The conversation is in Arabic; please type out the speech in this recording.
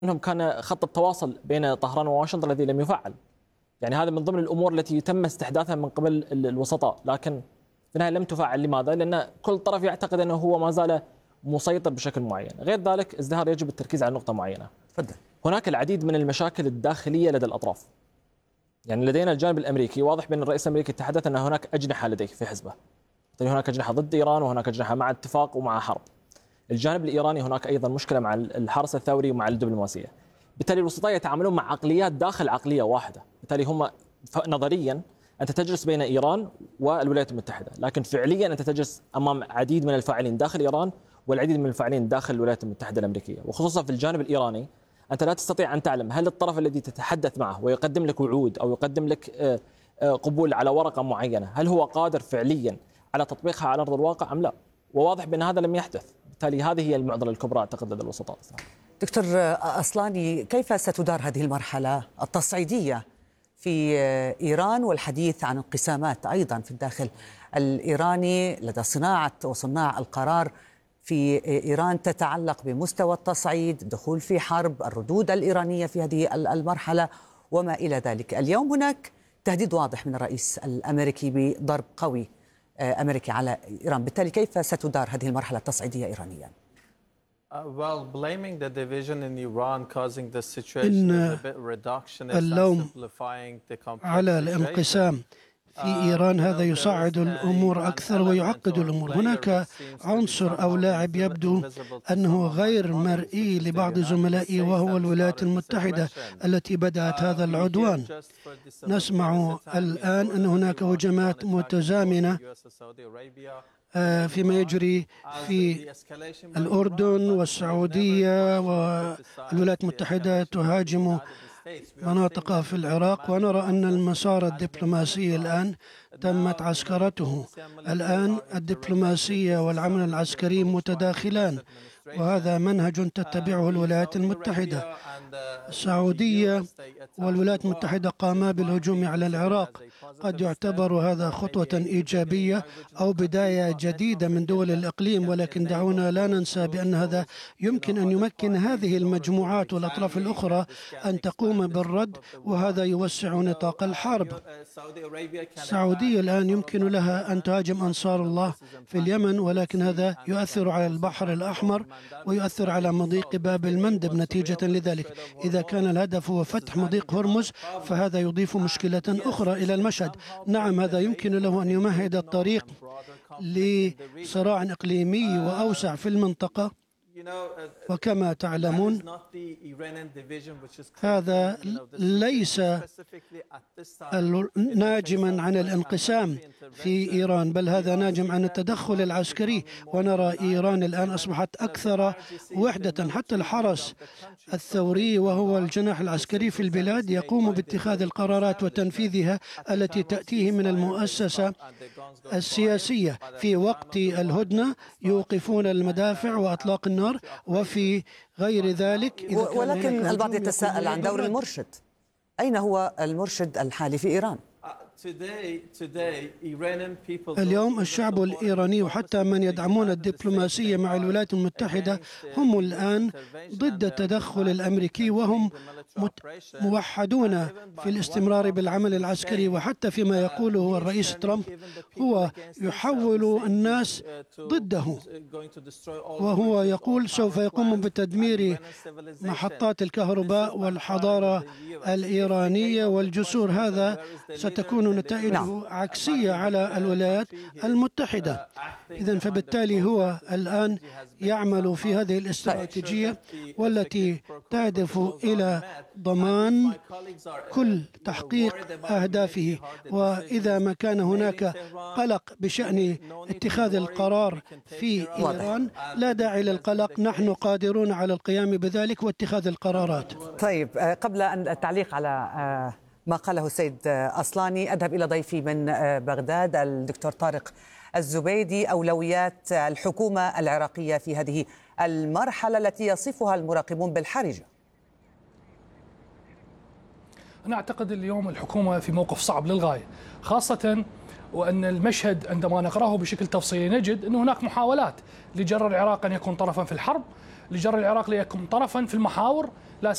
انهم كان خط التواصل بين طهران وواشنطن الذي لم يفعل. يعني هذا من ضمن الامور التي تم استحداثها من قبل الوسطاء، لكن في النهايه لم تفعل. لماذا؟ لان كل طرف يعتقد انه هو ما زال مسيطر بشكل معين. غير ذلك ازدهار يجب التركيز على نقطه معينه. تفضل. هناك العديد من المشاكل الداخليه لدى الاطراف. يعني لدينا الجانب الامريكي، واضح بان الرئيس الامريكي تحدث ان هناك اجنحه لديه في حزبه. هناك اجنحه ضد ايران، وهناك اجنحه مع اتفاق ومع حرب. الجانب الايراني هناك ايضا مشكله مع الحرس الثوري ومع الدبلوماسيه. بالتالي الوسطاء يتعاملون مع عقليات داخل عقليه واحده. بالتالي هم نظريا انت تجلس بين ايران والولايات المتحده، لكن فعليا انت تجلس امام عديد من الفاعلين داخل ايران والعديد من الفاعلين داخل الولايات المتحده الامريكيه، وخصوصا في الجانب الايراني انت لا تستطيع ان تعلم هل الطرف الذي تتحدث معه ويقدم لك وعود او يقدم لك قبول على ورقه معينه، هل هو قادر فعليا على تطبيقها على ارض الواقع ام لا؟ وواضح بان هذا لم يحدث. بالتالي هذه هي المعضله الكبرى اعتقد لدى الوسطاء. دكتور أصلاني، كيف ستدار هذه المرحلة التصعيدية في إيران والحديث عن انقسامات أيضا في الداخل الإيراني لدى صناعة وصناع القرار في إيران تتعلق بمستوى التصعيد، الدخول في حرب، الردود الإيرانية في هذه المرحلة وما إلى ذلك؟ اليوم هناك تهديد واضح من الرئيس الأمريكي بضرب قوي أمريكي على إيران، بالتالي كيف ستدار هذه المرحلة التصعيدية إيرانيا؟ إن اللوم على الانقسام في إيران هذا يصعد الأمور أكثر ويعقد الأمور. هناك عنصر أو لاعب يبدو أنه غير مرئي لبعض زملائي، وهو الولايات المتحدة التي بدأت هذا العدوان. نسمع الآن أن هناك هجمات متزامنة فيما يجري في الأردن والسعودية، والولايات المتحدة تهاجم مناطق في العراق، ونرى أن المسار الدبلوماسي الآن تمت عسكرته. الآن الدبلوماسية والعمل العسكري متداخلان، وهذا منهج تتبعه الولايات المتحدة. السعودية والولايات المتحدة قاما بالهجوم على العراق. قد يعتبر هذا خطوة إيجابية أو بداية جديدة من دول الإقليم، ولكن دعونا لا ننسى بأن هذا يمكن أن يمكن هذه المجموعات والأطراف الأخرى أن تقوم بالرد، وهذا يوسع نطاق الحرب. السعودية الآن يمكن لها أن تهاجم أنصار الله في اليمن، ولكن هذا يؤثر على البحر الأحمر ويؤثر على مضيق باب المندب. نتيجة لذلك إذا كان الهدف هو فتح مضيق هرمز فهذا يضيف مشكلة أخرى إلى المشهد. نعم، هذا يمكن له أن يمهد الطريق لصراع إقليمي وأوسع في المنطقة، وكما تعلمون هذا ليس ناجما عن الانقسام في إيران، بل هذا ناجم عن التدخل العسكري. ونرى إيران الآن أصبحت أكثر وحدة. حتى الحرس الثوري وهو الجناح العسكري في البلاد يقوم باتخاذ القرارات وتنفيذها التي تأتيه من المؤسسة السياسية. في وقت الهدنة يوقفون المدافع وأطلاق النار، وفي غير ذلك ولكن البعض يتساءل عن دور المرشد. أين هو المرشد الحالي في إيران؟ اليوم الشعب الإيراني وحتى من يدعمون الدبلوماسية مع الولايات المتحدة هم الآن ضد التدخل الأمريكي، وهم موحدون في الاستمرار بالعمل العسكري. وحتى فيما يقوله الرئيس ترامب هو يحول الناس ضده، وهو يقول سوف يقوم بتدمير محطات الكهرباء والحضارة الإيرانية والجسور. هذا ستكون نتائجه عكسية على الولايات المتحدة. إذن فبالتالي هو الآن يعمل في هذه الاستراتيجية والتي تهدف إلى ضمان كل تحقيق أهدافه. وإذا ما كان هناك قلق بشأن اتخاذ القرار في إيران لا داعي للقلق، نحن قادرون على القيام بذلك واتخاذ القرارات. طيب، قبل أن التعليق على ما قاله السيد أصلاني أذهب إلى ضيفي من بغداد الدكتور طارق الزبيدي. أولويات الحكومة العراقية في هذه المرحلة التي يصفها المراقبون بالحرجة. أنا أعتقد اليوم الحكومة في موقف صعب للغاية، خاصة وأن المشهد عندما نقرأه بشكل تفصيلي نجد أن هناك محاولات لجر العراق أن يكون طرفا في الحرب، لجر العراق ليكون طرفا في المحاور، لا